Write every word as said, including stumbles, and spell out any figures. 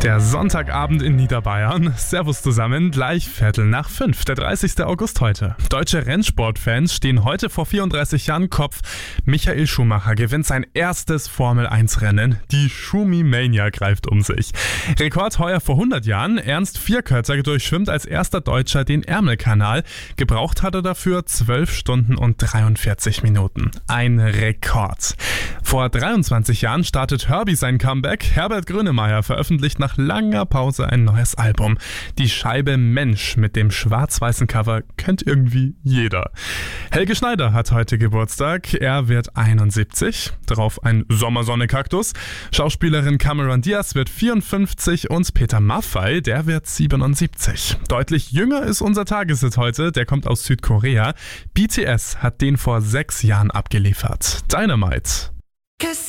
Der Sonntagabend in Niederbayern. Servus zusammen, gleich Viertel nach fünf, der dreißigster August heute. Deutsche Rennsportfans stehen heute vor vierunddreißig Jahren Kopf. Michael Schumacher gewinnt sein erstes Formel eins Rennen. Die Schumi-Mania greift um sich. Rekord heuer vor hundert Jahren. Ernst Vierkötter durchschwimmt als erster Deutscher den Ärmelkanal. Gebraucht hat er dafür zwölf Stunden und dreiundvierzig Minuten. Ein Rekord. Vor dreiundzwanzig Jahren startet Herbie sein Comeback. Herbert Grönemeyer veröffentlicht nach langer Pause ein neues Album. Die Scheibe Mensch mit dem schwarz-weißen Cover kennt irgendwie jeder. Helge Schneider hat heute Geburtstag. Er wird einundsiebzig. Darauf ein Sommersonne-Kaktus. Schauspielerin Cameron Diaz wird vierundfünfzig und Peter Maffay, der wird siebenundsiebzig. Deutlich jünger ist unser Tageshit heute. Der kommt aus Südkorea. B T S hat den vor sechs Jahren abgeliefert. Dynamite.